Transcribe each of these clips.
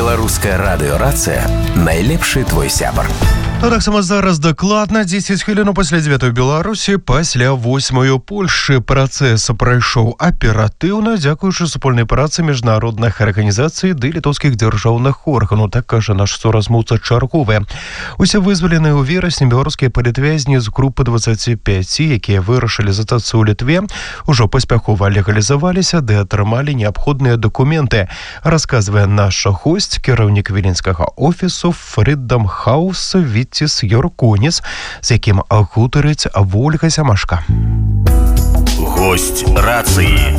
Беларуская радыёрацыя найлепшы твой сябар. Таксама зараз дакладна 10 хвілін пасля 9 Беларусі, пасля 8 Польшы. Працэс прайшоў аператыўна, дзякуючы супольнай працы міжнародных арганізацый ды літоўскіх дзяржаўных органаў, так кажа наш суразмоўца чарговы. Усе вызваленыя ў верасні беларускія палітвязні з групы 25, якія вырашылі застацца ў Літве, ужо паспяхова легалізаваліся ды атрымалі неабходныя дакументы, расказвае наш госць, кіраўнік віленскага офісу Freedom House Віціс Юрконіс, з якім гутарыць Вольга Сямашка. Гость рацыі.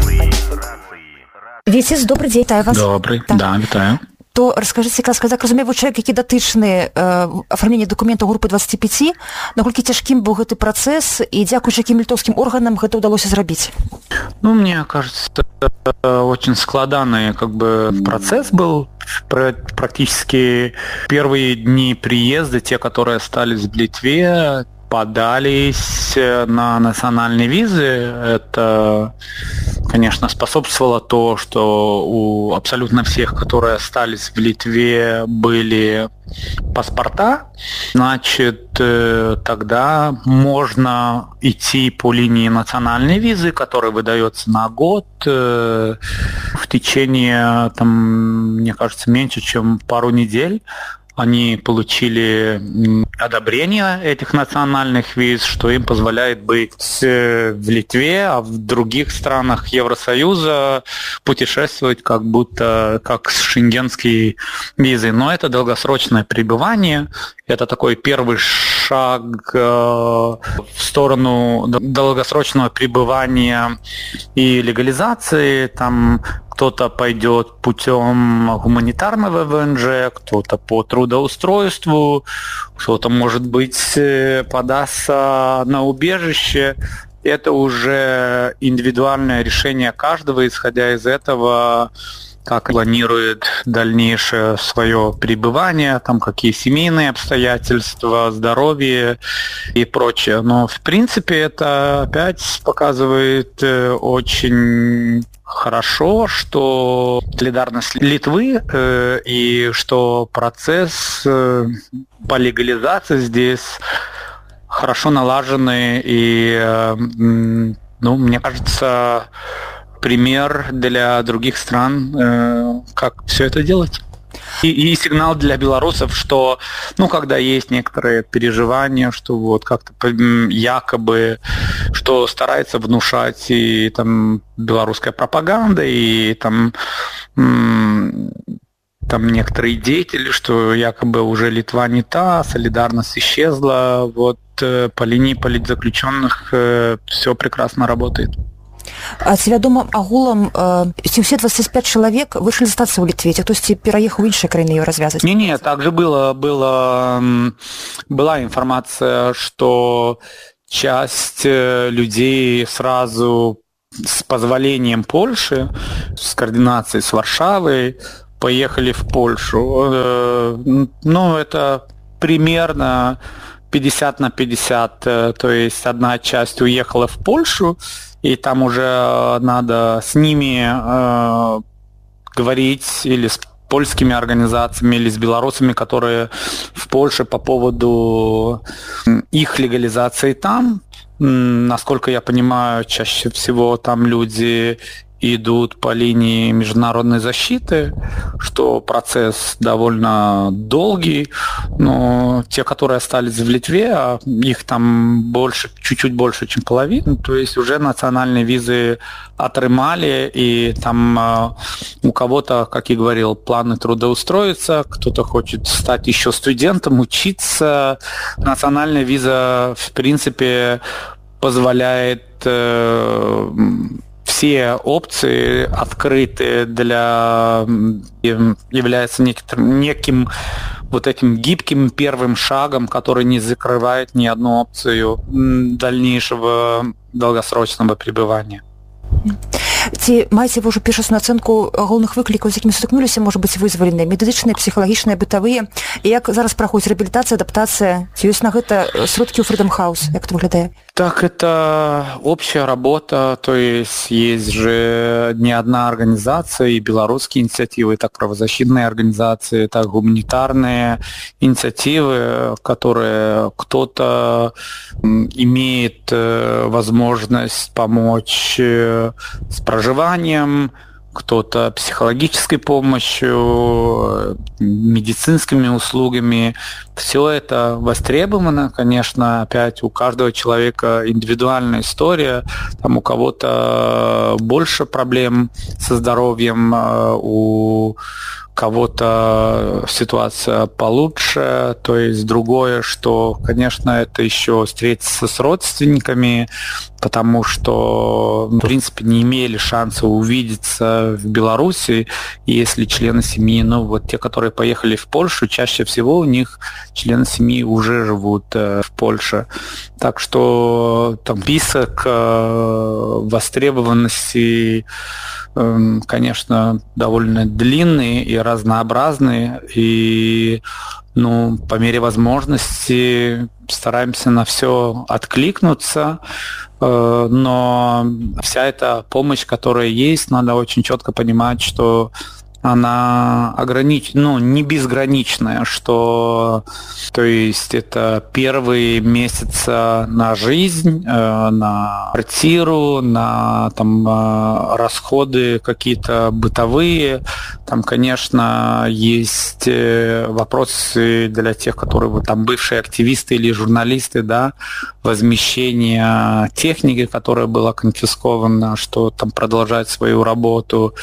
Віціс, добрый дзень, вітаю вас. Добрый, да, вітаю. То расскажыце, так разумею, вы чалавек, які датычны афармлення дакументаў групы 25, наколькі цяжкім быў гэты працэс і дзякуючы якім літоўскім органам гэта ўдалося зрабіць? Ну, мне кажется, очень складанный процесс был. Практически первые дни приезда, те, которые остались в Литве, подались на национальные визы. Это, конечно, способствовало то, что у абсолютно всех, которые остались в Литве, были паспорта. Значит, тогда можно идти по линии национальной визы, которая выдается на год в течение, мне кажется, меньше, чем пару недель. Они получили одобрение этих национальных виз, что им позволяет быть в Литве, а в других странах Евросоюза путешествовать как с шенгенской визой. Но это долгосрочное пребывание, это такой первый шаг в сторону долгосрочного пребывания и легализации. Там кто-то пойдет путем гуманитарного ВНЖ, кто-то по трудоустройству, кто-то, может быть, подастся на убежище. Это уже индивидуальное решение каждого, исходя из этого, как планирует дальнейшее свое пребывание, какие семейные обстоятельства, здоровье и прочее. Но, в принципе, это опять показывает очень хорошо, что солидарность Литвы и что процесс по легализации здесь хорошо налаженный. И, мне кажется, пример для других стран, как все это делать. И сигнал для белорусов, что, когда есть некоторые переживания, что как-то якобы, что старается внушать и белорусская пропаганда, и некоторые деятели, что якобы уже Литва не та, солидарность исчезла, по линии политзаключенных все прекрасно работает. А ці вядома агулам, ці ўсе 25 чалавек вышли застацца ў Літве, ці хтосьці пераехаў у іншыя краіны её развязаць? Не, также была информация, что часть людей сразу с позволением Польши, с координацией с Варшавой, поехали в Польшу. Это примерно 50 на 50, то есть одна часть уехала в Польшу, и там уже надо с ними говорить или с польскими организациями, или с белорусами, которые в Польше по поводу их легализации там. Насколько я понимаю, чаще всего там люди идут по линии международной защиты, что процесс довольно долгий, но те, которые остались в Литве, их там больше, чуть-чуть больше, чем половина, то есть уже национальные визы отрымали, и там у кого-то, как я говорил, планы трудоустроиться, кто-то хочет стать еще студентом, учиться. Национальная виза, в принципе, позволяет все опции открыты является неким этим гибким первым шагом, который не закрывает ни одну опцию дальнейшего долгосрочного пребывания. Ці маеце вы ўжо першасную ацэнку галоўных выклікаў, з якімі сутыкнуліся, можа быць, вызваленыя, медычныя, псіхалагічныя, бытавыя? І як зараз праходзіць рэабілітацыя, адаптацыя? Ці ёсць на гэта сродкі ў Freedom House? Як это выглядае? Так, это общая работа, то есть же не одна организация, и белорусские инициативы, и так правозащитные организации, так гуманитарные инициативы, которые кто-то имеет возможность помочь с проживанием, кто-то психологической помощью, медицинскими услугами. Все это востребовано, конечно, опять у каждого человека индивидуальная история. Там у кого-то больше проблем со здоровьем, у кого-то ситуация получше, то есть другое, что, конечно, это еще встретиться с родственниками, потому что, в принципе, не имели шанса увидеться в Беларуси, и если члены семьи, вот те, которые поехали в Польшу, чаще всего у них члены семьи уже живут в Польше. Так что там список востребованности, конечно, довольно длинный и разнообразный, и по мере возможности стараемся на все откликнуться, но вся эта помощь, которая есть, надо очень четко понимать, что она не безграничная, что, то есть это первые месяцы на жизнь, на квартиру, на расходы какие-то бытовые. Там, конечно, есть вопросы для тех, которые бывшие активисты или журналисты, да, возмещение техники, которая была конфискована, что там продолжать свою работу.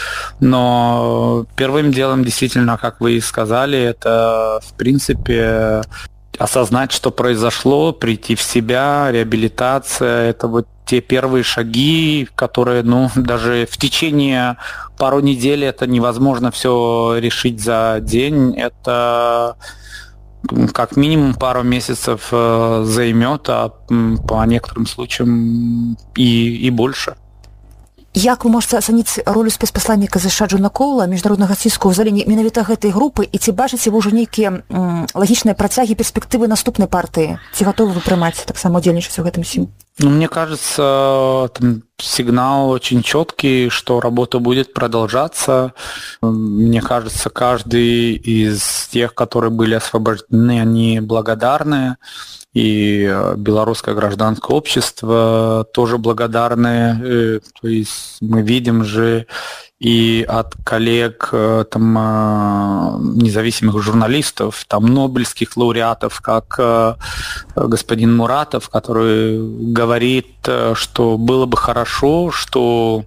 Но первым делом, действительно, как вы и сказали, это, в принципе, осознать, что произошло, прийти в себя, реабилитация. Это те первые шаги, которые, даже в течение пару недель это невозможно все решить за день. Это как минимум пару месяцев займет, а по некоторым случаям и больше. Як вы можаце ацаніць ролю спецпасланніка ЗША Джона Коула, міжнароднага ціску ў здаленні менавіта гэтай групы, і ці бачыце вы ўжо нейкія лагічныя працягі перспектывы наступнай партыі? Ці гатовы вы прымаць таксама удзельнічаць у гэтым усім? Мне кажется, сигнал очень четкий, что работа будет продолжаться. Мне кажется, каждый из тех, которые были освобождены, они благодарны. И белорусское гражданское общество тоже благодарны. То есть мы видим же и от коллег независимых журналистов, нобелевских лауреатов, как господин Муратов, который говорит, что было бы хорошо, что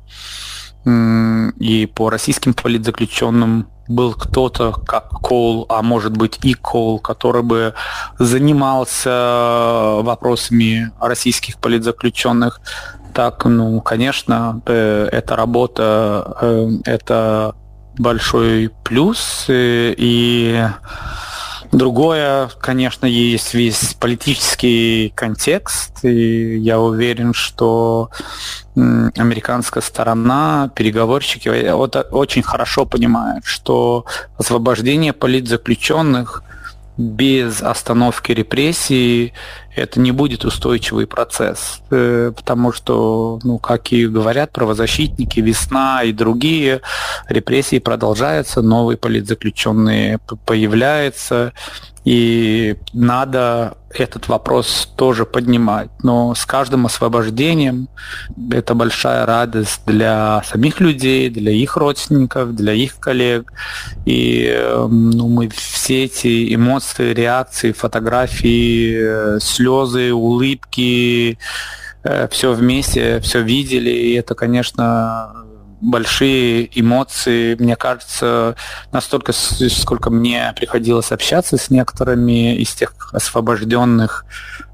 и по российским политзаключенным был кто-то, как Коул, а может быть и Коул, который бы занимался вопросами российских политзаключенных. Так, конечно, эта работа, это большой плюс. И другое, конечно, есть весь политический контекст, и я уверен, что американская сторона, переговорщики очень хорошо понимают, что освобождение политзаключенных без остановки репрессий это не будет устойчивый процесс, потому что, как и говорят правозащитники, весна и другие, репрессии продолжаются, новые политзаключенные появляются, и надо этот вопрос тоже поднимать. Но с каждым освобождением это большая радость для самих людей, для их родственников, для их коллег. И мы все эти эмоции, реакции, фотографии, слезы, улыбки, все вместе, все видели. И это, конечно, большие эмоции, мне кажется, настолько, сколько мне приходилось общаться с некоторыми из тех освобожденных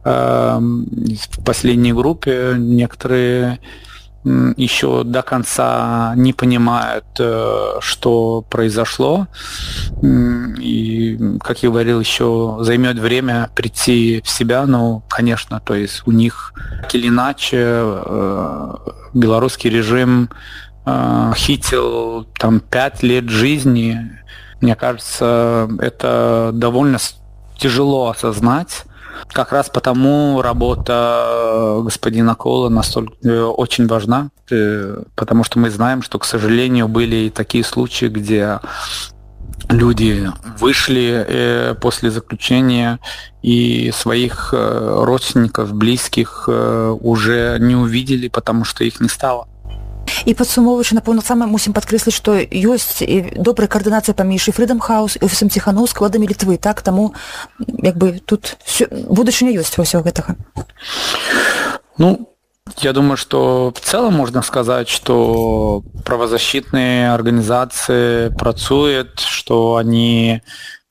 в последней группе, некоторые еще до конца не понимают, что произошло. И, как я говорил, еще займет время прийти в себя, конечно, то есть у них так или иначе белорусский режим хитил 5 лет жизни. Мне кажется, это довольно тяжело осознать, Как раз потому работа господина Коула настолько очень важна, потому что мы знаем, что, к сожалению, были и такие случаи, где люди вышли после заключения и своих родственников, близких уже не увидели, потому что их не стало. І падсумоўваючы, напэўна, саме мусім падкрэсліць, што ёсць добрая каардынацыя паміж і Freedom House і офісам Ціханаўскага, уладамі Літвы, так? Таму, як бы, тут будучыня ёсць ва ўсяго гэтага. Ну, я думаю, что в целом можно сказать, что правозащитные организации працуют, что они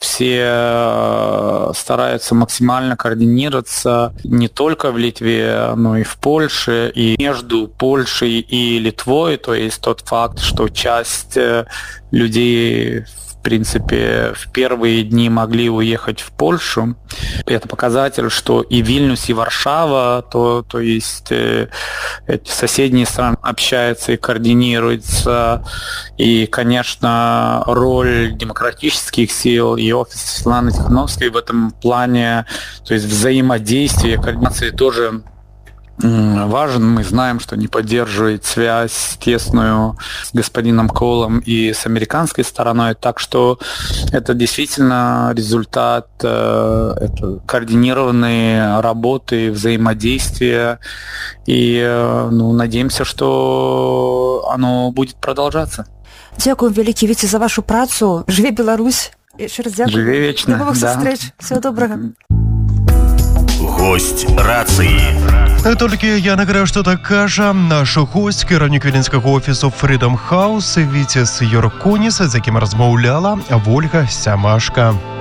все стараются максимально координироваться не только в Литве, но и в Польше, и между Польшей и Литвой. То есть тот факт, что часть людей, в принципе, в первые дни могли уехать в Польшу. Это показатель, что и Вильнюс, и Варшава, то есть эти соседние страны общаются и координируются. И, конечно, роль демократических сил и офиса Светланы Тихановской в этом плане, то есть взаимодействие, координации тоже важен. Мы знаем, что они поддерживают связь тесную с господином Коулом и с американской стороной, так что это действительно результат координированной работы, взаимодействия, и надеемся, что оно будет продолжаться. Дякую вялікі, Віце, за вашу працу. Жыве Беларусь. Яшчэ раз дзякую. Жыве вечна. До новых сустрэч. Всего добрага. Гость рацыі. Толькі я нагадаю, што так кажа наш гость, кіраўнік віленскага офісу Freedom House Віцес Юрконіс, з якім размаўляла Вольга Сямашка.